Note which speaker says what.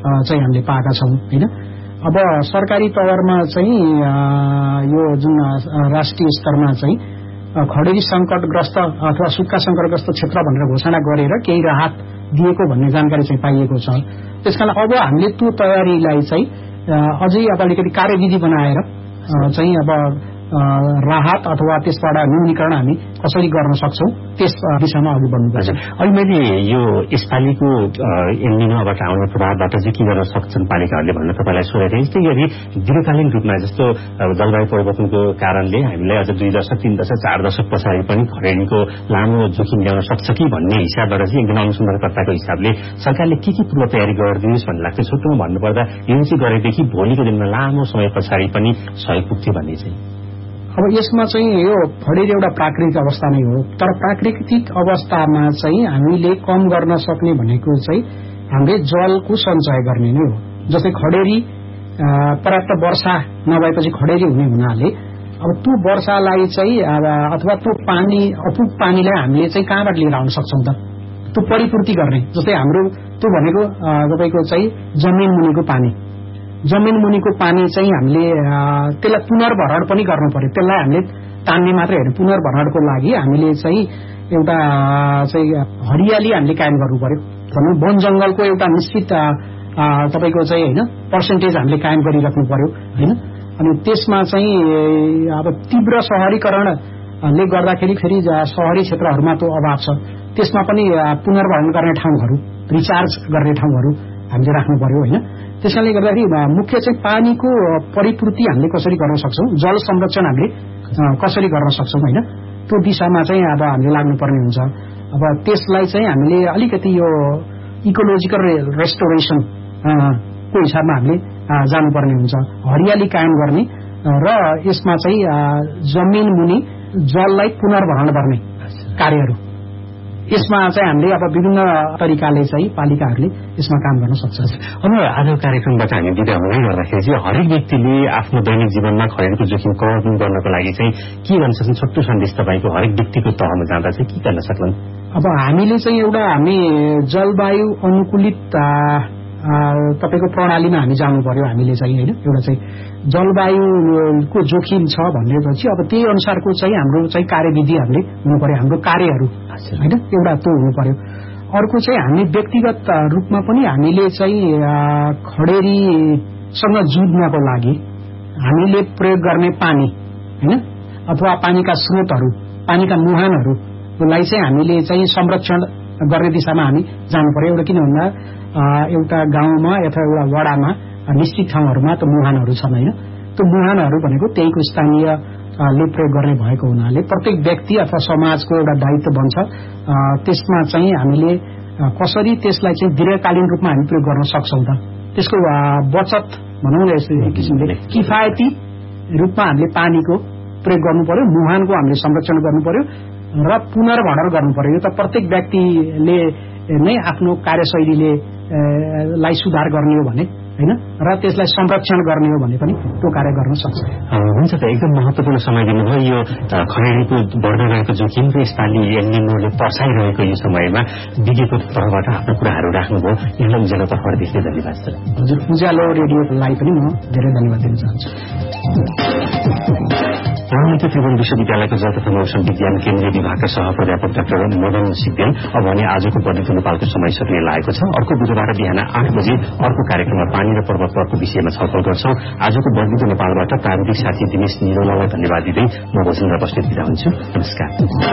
Speaker 1: चाहिँ हामीले पाएका छौं हैन। अब सरकारी तवरमा चाहिँ यो जुन राष्ट्रिय स्तरमा चाहिँ खडेरी संकटग्रस्त अथवा सुक्खा संकटग्रस्त क्षेत्र भनेर घोषणा गरेर केही राहत दिएको भन्ने जानकारी चाहिँ पाइएको छ। त्यसकारण अब हामीले त्यो तयारीलाई चाहिँ अझै अब अलिकति कार्यविधि बनाएर चाहिँ अब राहत अथवा त्यसबाट न्यूनीकरण हामी कसरी गर्न सक्छौं त्यस दिशामा अघि बढ्नुपर्छ।
Speaker 2: अहिले मैले यो यसपालिको एल्निनोबाट आउने प्रभावबाट चाहिँ के गर्न सक्छन् पालिकाहरूले भन्न तपाईलाई सोधेको थिएँ। यदि दीर्घकालीन रूपमा जस्तो जलवायु परिवर्तनको कारणले हामीलाई अझ 2 दशक 3 दशक 4 दशक पछाडि पनि खडेरीको लामो जोखिम ल्याउन सक्छ कि भन्ने हिसाबबाट चाहिँ एकजना अनुसन्धानकर्ताको हिसाबले सरकारले के पूर्व तयारी गरिदिनुहोस् भन्ने लाग्छ। छोटोमा भन्नुपर्दा यो चाहिँ गरेदेखि भोलिको दिनमा लामो समय पछाडि पनि सहयोग पुग्थ्यो भन्ने चाहिँ।
Speaker 1: अब यसमा चाहिँ यो खडेरी एउटा प्राकृतिक अवस्था नै हो, तर प्राकृतिक अवस्थामा चाहिँ हामीले कम गर्न सक्ने भनेको चाहिँ हामीले जलको सञ्चय गर्ने नै हो। जस्तै खडेरी पर्याप्त वर्षा नभएपछि खडेरी हुने हुनाले अब त्यो वर्षालाई चाहिँ अथवा त्यो पानी अपुग पानीलाई हामीले चाहिँ कहाँबाट लिएर आउन सक्छौं त? त्यो परिपूर्ति गर्ने। जस्तै हाम्रो त्यो भनेको तपाईको चाहिँ जमिन मुनिको पानी, जमिन मुनिको पानी चाहिँ हामीले त्यसलाई पुनर्भरण पनि गर्नु पर्यो। त्यसलाई हामीले तान्ने मात्रै होइन, पुनर्भरणको लागि हामीले चाहिँ एउटा चाहिँ हरियाली हामीले कायम गर्नु पर्यो। भनौं वन जंगलको एउटा निश्चित तपाईको चाहिँ हैन पर्सेन्टेज हामीले कायम गरिराख्नु पर्यो हैन। अनि त्यसमा चाहिँ अब तीव्र शहरीकरणले गर्दाखेरि फेरि शहरी क्षेत्रहरूमा त्यो अभाव छ, त्यसमा पनि पुनर्भरण गर्ने ठाउँहरू, रिचार्ज गर्ने ठाउँहरू हामीले राख्नु पर्यो हैन। त्यसैले गर्दाखेरि मुख्य चाहिँ पानीको परिपूर्ति हामीले कसरी गर्न सक्छौं, जल संरक्षण हामीले कसरी गर्न सक्छौं हैन, त्यो दिशामा चाहिँ अब हामीले लाग्नुपर्ने हुन्छ। अब त्यसलाई चाहिँ हामीले अलिकति यो इकोलोजिकल रेस्टोरेसन को हिसाबमा हामीले जानुपर्ने हुन्छ। हरियाली कायम गर्ने र यसमा चाहिँ जमिन मुनि जललाई पुनर्भरण गर्ने कार्यहरू, यसमा चाहिँ हामीले अब विभिन्न तरिकाले चाहिँ पालिकाहरूले यसमा काम गर्न सक्छ।
Speaker 2: अब आजको कार्यक्रमबाट हामी विदा हुँदै गर्दाखेरि चाहिँ हरेक व्यक्तिले आफ्नो दैनिक जीवनमा खडेरीको जोखिम कम गर्नको लागि चाहिँ के गर्न सक्छन्? छोटो सन्देश तपाईको हरेक व्यक्तिको तहमा जाँदा चाहिँ के गर्न सक्छन्?
Speaker 1: अब हामीले चाहिँ एउटा हामी जलवायु अनुकूलित तपाईको प्रणालीमा हामी जानु पर्यो। हामीले चाहिँ हैन एउटा चाहिँ जलवायुको जोखिम छ भनेपछि अब त्यही अनुसारको चाहिँ हाम्रो चाहिँ कार्यविधि हामीले हुनु पर्यो, हाम्रो कार्यहरू हैन एउटा त्यो हुनु पर्यो। अर्को चाहिँ हामी व्यक्तिगत रूपमा पनि हामीले चाहिँ खडेरीसँग जुझ्नको लागि हामीले प्रयोग गर्ने पानी हैन अथवा पानीका स्रोतहरू, पानीका मुहानहरूलाई चाहिँ हामीले चाहिँ संरक्षण गर्ने दिशामा हामी जानु पर्यो। एउटा किन भन्दा एउटा गाउँमा अथवा एउटा वडामा निश्चित ठाउँहरूमा त मुहानहरू छन् हैन, त्यो मुहानहरू भनेको त्यहीको स्थानीय ले प्रयोग गर्ने भएको हुनाले प्रत्येक व्यक्ति अथवा समाजको एउटा दायित्व बन्छ। त्यसमा चाहिँ हामीले कसरी त्यसलाई चाहिँ दीर्घकालीन रूपमा हामी प्रयोग गर्न सक्छौं त, त्यसको बचत भनौं न यस्तो किसिमले किफायती रूपमा हामीले पानीको प्रयोग गर्नु पर्यो, मुहानको हामीले संरक्षण गर्नु पर्यो र पुनर्भरण गर्नु पर्यो। यो त प्रत्येक व्यक्तिले नै आफ्नो कार्यशैलीले लाई सुधार गर्ने हो भने हैन र त्यसलाई संरक्षण गर्ने हो भने पनि त्यो कार्य गर्न सक्छ।
Speaker 2: हुन्छ त, एकदम महत्त्वपूर्ण समय दिनुभयो। यो खडेरीको बढ्दै गएको जोखिम र यसपालि एल्निनोले पर्साइरहेको यो समयमा विज्ञको तर्फबाट आफ्नो कुराहरू राख्नुभयो, यसलाई उज्यालो तर्फबाटदेखि धन्यवाद छ।
Speaker 1: हजुर, उज्यालो रेडियोलाई पनि म धेरै धन्यवाद दिन चाहन्छु।
Speaker 2: प्रधानमन्त्री त्रिभुवन विश्वविद्यालयको जल तथा मौसम विज्ञान केन्द्रीय विभागका सहप्राध्यापक डाक्टर मदन सिग्देल। अब भने आजको बर्दितो नेपालको समय सकिने लागेको छ। अर्को बुधबार बिहान 8 बजे अर्को कार्यक्रममा पानी र पर्वतको विषयमा छलफल गर्छौं। आजको बर्दितो नेपालबाट प्राविधिक साथी दिनेश निरौलालाई धन्यवाद दिँदै म भोजन बस्नेत बिदा हुन्छु। नमस्कार।